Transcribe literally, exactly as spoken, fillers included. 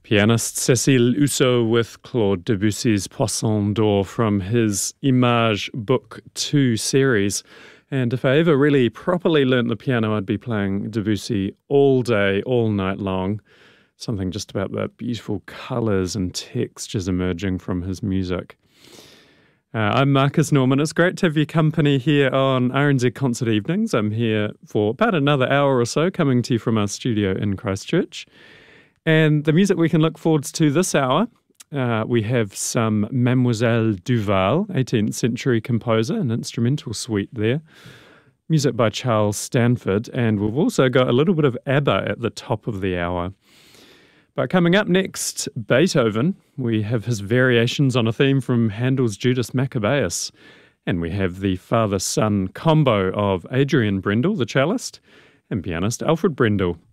Pianist Cécile Husseau with Claude Debussy's Poisson d'Or from his Images Book two series. And if I ever really properly learnt the piano, I'd be playing Debussy all day, all night long. Something just about the beautiful colours and textures emerging from his music. Uh, I'm Marcus Norman. It's great to have your company here on R N Z Concert Evenings. I'm here for about another hour or so, coming to you from our studio in Christchurch. And the music we can look forward to this hour, uh, we have some Mademoiselle Duval, eighteenth century composer, an instrumental suite there. Music by Charles Stanford, and we've also got a little bit of ABBA at the top of the hour. But coming up next, Beethoven. We have his variations on a theme from Handel's Judas Maccabeus. And we have the father-son combo of Adrian Brendel, the cellist, and pianist Alfred Brendel.